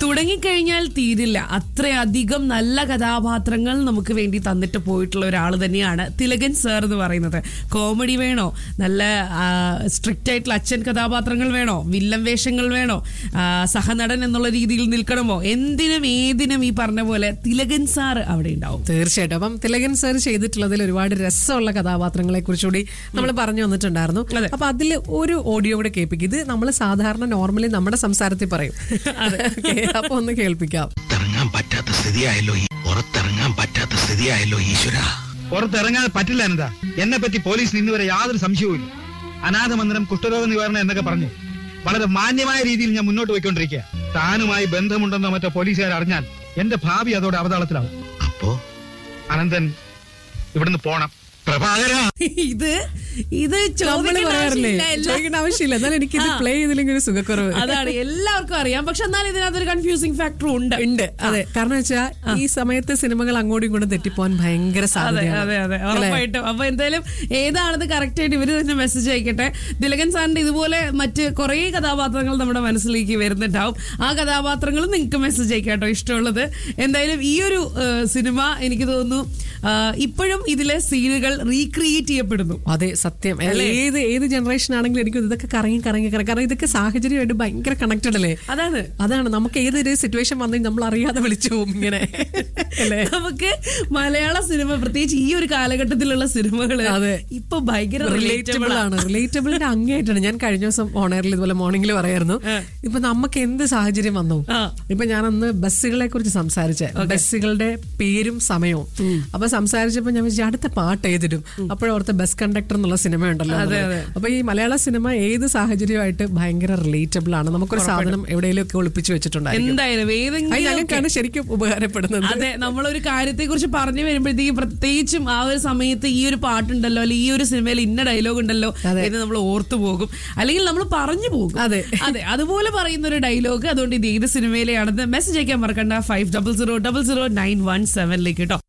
തുടങ്ങിക്കഴിഞ്ഞാൽ തീരില്ല. അത്രയധികം നല്ല കഥാപാത്രങ്ങൾ നമുക്ക് വേണ്ടി തന്നിട്ട് പോയിട്ടുള്ള ഒരാൾ തന്നെയാണ് തിലകൻ സാർ എന്ന് പറയുന്നത്. കോമഡി വേണോ, നല്ല സ്ട്രിക്റ്റ് ആയിട്ടുള്ള അച്ഛൻ കഥാപാത്രങ്ങൾ വേണോ, വില്ലൻ വേഷങ്ങൾ വേണോ, സഹനടൻ എന്നുള്ള രീതിയിൽ നിൽക്കണമോ, എന്തിനും ഏതിനും ഈ പറഞ്ഞ പോലെ തിലകൻ സാർ അവിടെ ഉണ്ടാവും. തീർച്ചയായിട്ടും. അപ്പം തിലകൻ സാർ ചെയ്തിട്ടുള്ളതിൽ ഒരുപാട് രസമുള്ള കഥാപാത്രങ്ങളെ കുറിച്ചുകൂടി നമ്മൾ പറഞ്ഞു വന്നിട്ടുണ്ടായിരുന്നു. അപ്പൊ അതിൽ ഒരു ഓഡിയോ കൂടെ കേൾപ്പിക്കും. ഇത് നമ്മൾ സാധാരണ നോർമലി നമ്മുടെ സംസാരത്തിൽ പറയും. അപ്പൊ ഒന്ന് കേൾപ്പിക്കാം. പുറത്തിറങ്ങാൻ പറ്റാത്ത സ്ഥിതിയായല്ലോ ഈശ്വര. പുറത്തിറങ്ങാൻ പറ്റില്ല എന്നതാ. എന്നെ പറ്റി പോലീസിന് ഇന്നുവരെ യാതൊരു സംശയവും ഇല്ല. അനാഥ മന്ദിരം, കുഷ്ഠരോഗ നിവാരണം എന്നൊക്കെ പറഞ്ഞു വളരെ മാന്യമായ രീതിയിൽ ഞാൻ മുന്നോട്ട് പോയിക്കൊണ്ടിരിക്കുക. താനുമായി ബന്ധമുണ്ടെന്നോ മറ്റോ പോലീസുകാർ അറിഞ്ഞാൽ എന്റെ ഭാവി അതോടെ അവതാളത്തിലാവും. അപ്പോ അനന്തൻ ഇവിടുന്ന് പോണം. പ്രഭാകര, ഇത് ചോദിക്കേണ്ട ആവശ്യമില്ല. എന്നാലും എനിക്ക് ഇത് പ്ലേ ചെയ്തില്ലെങ്കിൽ ഒരു സുഖക്കുറവ്. അതാണ് എല്ലാവർക്കും അറിയാം. പക്ഷെ എന്നാലും ഇതിനകത്തൊരു കൺഫ്യൂസിംഗ് ഫാക്ടർ ഉണ്ട്. അതെ, കാരണം വെച്ചാൽ ഈ സമയത്ത് സിനിമകൾ അങ്ങോട്ടും ഇങ്ങോട്ടും തെറ്റിപ്പോവാൻ ഭയങ്കര സാധ്യത. അതെ, ഉറപ്പായിട്ടും. അപ്പൊ എന്തായാലും ഏതാണെന്ന് കറക്റ്റ് ആയിട്ട് ഇവര് തന്നെ മെസ്സേജ് അയക്കട്ടെ. തിലകൻ സാറിന്റെ ഇതുപോലെ മറ്റ് കുറെ കഥാപാത്രങ്ങൾ നമ്മുടെ മനസ്സിലേക്ക് വരുന്നുണ്ടാവും. ആ കഥാപാത്രങ്ങളും നിങ്ങൾക്ക് മെസ്സേജ് അയക്കാട്ടോ ഇഷ്ടമുള്ളത്. എന്തായാലും ഈ ഒരു സിനിമ എനിക്ക് തോന്നുന്നു ഇപ്പോഴും ഇതിലെ സീനുകൾ റീക്രിയേറ്റ് ചെയ്യപ്പെടുന്നു. അതെ, സത്യം. ഏത് ജനറേഷൻ ആണെങ്കിലും എനിക്ക് ഇതൊക്കെ കറങ്ങി കാരണം ഇതൊക്കെ സാഹചര്യമായിട്ട് ഭയങ്കര കണക്റ്റഡ് അല്ലേ. അതാണ് നമുക്ക് ഏതൊരു സിറ്റുവേഷൻ വന്നു നമ്മൾ അറിയാതെ വിളിച്ചു പോകും ഇങ്ങനെ അല്ലേ. നമുക്ക് മലയാള സിനിമ, പ്രത്യേകിച്ച് ഈ ഒരു കാലഘട്ടത്തിലുള്ള സിനിമകള് ഇപ്പൊ ഭയങ്കര റിലേറ്റബിളിന്റെ അങ്ങേയായിട്ടാണ്. ഞാൻ കഴിഞ്ഞ ദിവസം ഓണറിൽ ഇതുപോലെ മോർണിംഗിൽ പറയായിരുന്നു, ഇപ്പൊ നമുക്ക് എന്ത് സാഹചര്യം വന്നു. ഇപ്പൊ ഞാൻ അന്ന് ബസ്സുകളെ കുറിച്ച് സംസാരിച്ചേ, ബസ്സുകളുടെ പേരും സമയവും. അപ്പൊ സംസാരിച്ചപ്പോ ഞാൻ വിചാരിച്ചു അടുത്ത പാട്ട് ഏതിടും. അപ്പോഴോർത്ത് ബസ് കണ്ടക്ടർ എന്നുള്ള സിനിമ ഉണ്ടല്ലോ. അപ്പൊ ഈ മലയാള സിനിമ ഏത് സാഹചര്യമായിട്ട് ഭയങ്കര റിലേറ്റബിൾ ആണ്. നമുക്കൊരു സാധനം എവിടെയെങ്കിലും ഒക്കെ ഒളിപ്പിച്ചു വെച്ചിട്ടുണ്ടായിരുന്നു. എന്തായാലും ശരിക്കും ഉപകാരപ്പെടുന്നത്. അതെ, നമ്മളൊരു കാര്യത്തെ കുറിച്ച് പറഞ്ഞു വരുമ്പോഴത്തേക്കും പ്രത്യേകിച്ചും ആ ഒരു സമയത്ത് ഈ ഒരു പാട്ടുണ്ടല്ലോ, അല്ലെങ്കിൽ ഈ ഒരു സിനിമയിൽ ഇന്ന ഡയലോഗ് ഉണ്ടല്ലോ എന്ന് നമ്മൾ ഓർത്തു പോകും, അല്ലെങ്കിൽ നമ്മൾ പറഞ്ഞു പോകും. അതെ, അതുപോലെ പറയുന്ന ഒരു ഡയലോഗ്. അതുകൊണ്ട് ഇത് ഏത് സിനിമയിലെയാണെന്ന് മെസ്സേജ് അയക്കാൻ മറക്കണ്ട 50000917 കേട്ടോ.